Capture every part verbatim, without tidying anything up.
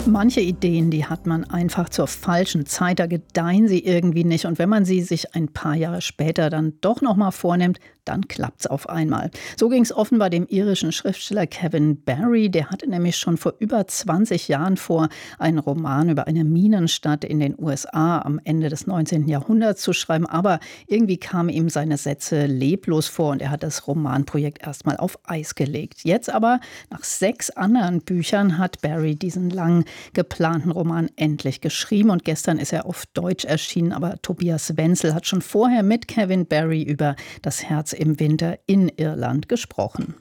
Manche Ideen, die hat man einfach zur falschen Zeit, da gedeihen sie irgendwie nicht. Und wenn man sie sich ein paar Jahre später dann doch noch mal vornimmt, dann klappt's auf einmal. So ging es offenbar dem irischen Schriftsteller Kevin Barry. Der hatte nämlich schon vor über zwanzig Jahren vor, einen Roman über eine Minenstadt in den U S A am Ende des neunzehnten Jahrhunderts zu schreiben. Aber irgendwie kamen ihm seine Sätze leblos vor und er hat das Romanprojekt erstmal auf Eis gelegt. Jetzt aber, nach sechs anderen Büchern, hat Barry diesen lang geplanten Roman endlich geschrieben. Und gestern ist er auf Deutsch erschienen. Aber Tobias Wenzel hat schon vorher mit Kevin Barry über das Herz im Winter in Irland gesprochen.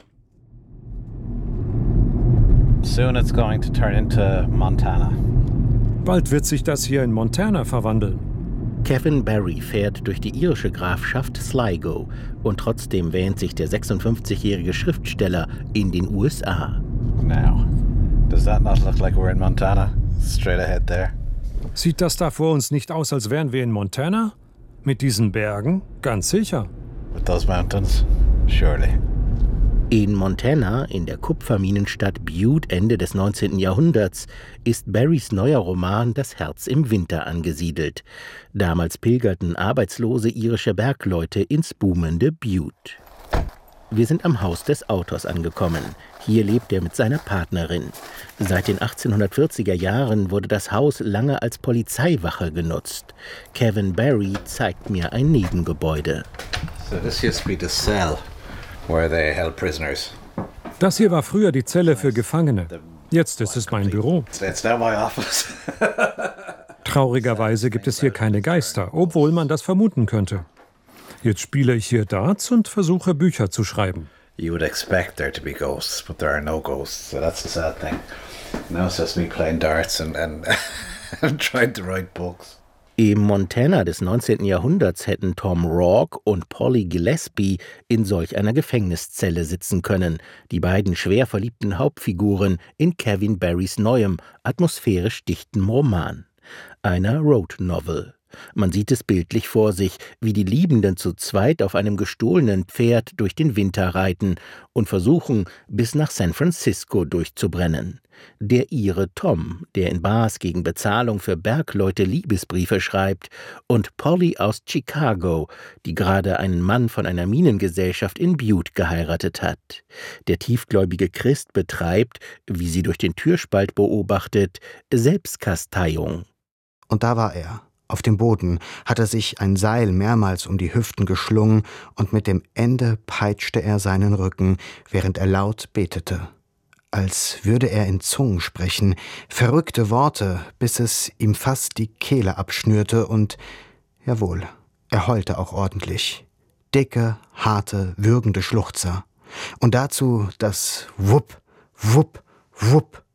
Soon it's going to turn into Montana. Bald wird sich das hier in Montana verwandeln. Kevin Barry fährt durch die irische Grafschaft Sligo und trotzdem wähnt sich der sechsundfünfzigjährige Schriftsteller in den U S A. Now, does that not look like we're in Montana? Straight ahead there. Sieht das da vor uns nicht aus, als wären wir in Montana? Mit diesen Bergen? Ganz sicher. With those mountains? Surely. In Montana, in der Kupferminenstadt Butte Ende des neunzehnten Jahrhunderts, ist Barrys neuer Roman Das Herz im Winter angesiedelt. Damals pilgerten arbeitslose irische Bergleute ins boomende Butte. Wir sind am Haus des Autors angekommen. Hier lebt er mit seiner Partnerin. Seit den achtzehnhundertvierziger Jahren wurde das Haus lange als Polizeiwache genutzt. Kevin Barry zeigt mir ein Nebengebäude. So this used to be the cell where they held prisoners. Das hier war früher die Zelle für Gefangene. Jetzt ist es mein Büro. It's now my office. Traurigerweise gibt es hier keine Geister, obwohl man das vermuten könnte. Jetzt spiele ich hier Darts und versuche Bücher zu schreiben. You would expect there to be ghosts, but there are no ghosts. So that's the sad thing. Now it's just me playing darts and, and, and trying to write books. Im Montana des neunzehnten Jahrhunderts hätten Tom Rourke und Polly Gillespie in solch einer Gefängniszelle sitzen können, die beiden schwer verliebten Hauptfiguren in Kevin Barrys neuem, atmosphärisch dichten Roman, einer Road Novel. Man sieht es bildlich vor sich, wie die Liebenden zu zweit auf einem gestohlenen Pferd durch den Winter reiten und versuchen, bis nach San Francisco durchzubrennen. Der Ire Tom, der in Bars gegen Bezahlung für Bergleute Liebesbriefe schreibt, und Polly aus Chicago, die gerade einen Mann von einer Minengesellschaft in Butte geheiratet hat. Der tiefgläubige Christ betreibt, wie sie durch den Türspalt beobachtet, Selbstkasteiung. Und da war er. Auf dem Boden hat er sich ein Seil mehrmals um die Hüften geschlungen und mit dem Ende peitschte er seinen Rücken, während er laut betete. Als würde er in Zungen sprechen, verrückte Worte, bis es ihm fast die Kehle abschnürte und, jawohl, er heulte auch ordentlich. Dicke, harte, würgende Schluchzer. Und dazu das Wupp, Wupp, Wupp.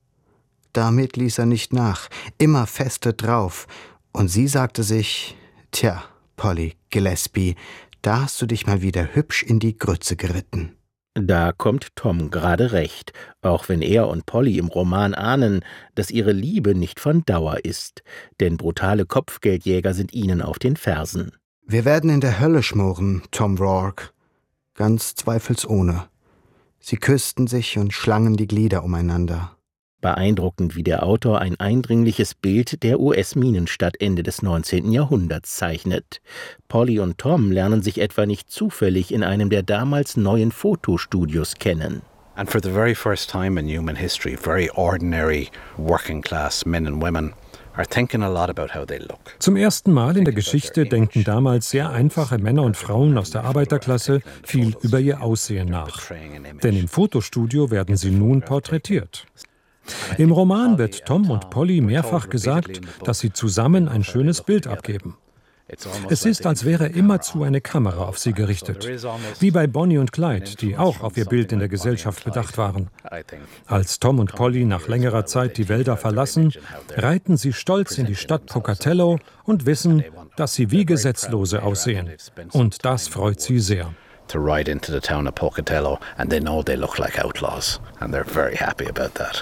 Damit ließ er nicht nach, immer feste drauf. Und sie sagte sich, tja, Polly Gillespie, da hast du dich mal wieder hübsch in die Grütze geritten. Da kommt Tom gerade recht, auch wenn er und Polly im Roman ahnen, dass ihre Liebe nicht von Dauer ist, denn brutale Kopfgeldjäger sind ihnen auf den Fersen. Wir werden in der Hölle schmoren, Tom Rourke, ganz zweifelsohne. Sie küssten sich und schlangen die Glieder umeinander. Beeindruckend, wie der Autor ein eindringliches Bild der U S-Minenstadt Ende des neunzehnten Jahrhunderts zeichnet. Polly und Tom lernen sich etwa nicht zufällig in einem der damals neuen Fotostudios kennen. And for the very first time in human history, very ordinary working class men and women are thinking a lot about how they look. Zum ersten Mal in der Geschichte denken damals sehr einfache Männer und Frauen aus der Arbeiterklasse viel über ihr Aussehen nach. Denn im Fotostudio werden sie nun porträtiert. Im Roman wird Tom und Polly mehrfach gesagt, dass sie zusammen ein schönes Bild abgeben. Es ist, als wäre immerzu eine Kamera auf sie gerichtet. Wie bei Bonnie und Clyde, die auch auf ihr Bild in der Gesellschaft bedacht waren. Als Tom und Polly nach längerer Zeit die Wälder verlassen, reiten sie stolz in die Stadt Pocatello und wissen, dass sie wie Gesetzlose aussehen. Und das freut sie sehr. To ride into the town of Pocatello, and they know they look like outlaws, and they're very happy about that.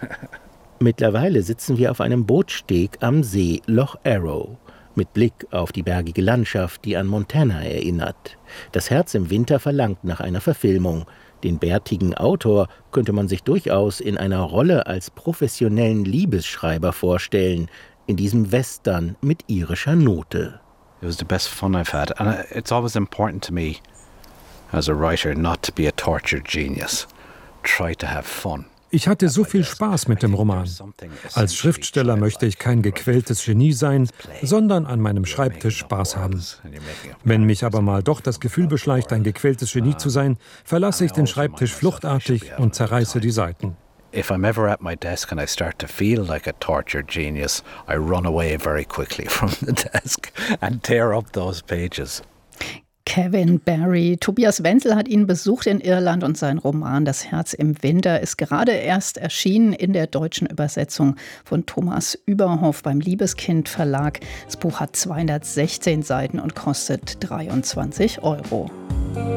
Mittlerweile sitzen wir auf einem Bootsteg am See Loch Arrow, mit Blick auf die bergige Landschaft, die an Montana erinnert. Das Herz im Winter verlangt nach einer Verfilmung. Den bärtigen Autor könnte man sich durchaus in einer Rolle als professionellen Liebesschreiber vorstellen, in diesem Western mit irischer Note. It was the best fun I've had, and it's always important to me as a writer not to be a tortured genius. Try to have fun. Ich hatte so viel Spaß mit dem Roman. Als Schriftsteller möchte ich kein gequältes Genie sein, sondern an meinem Schreibtisch Spaß haben. Wenn mich aber mal doch das Gefühl beschleicht, ein gequältes Genie zu sein, verlasse ich den Schreibtisch fluchtartig und zerreiße die Seiten. If I'm ever at my desk and I start to feel like a tortured genius, I run away very quickly from the desk and tear up those pages. Kevin Barry. Tobias Wenzel hat ihn besucht in Irland und sein Roman »Das Herz im Winter« ist gerade erst erschienen in der deutschen Übersetzung von Thomas Überhoff beim Liebeskind Verlag. Das Buch hat zweihundertsechzehn Seiten und kostet dreiundzwanzig Euro.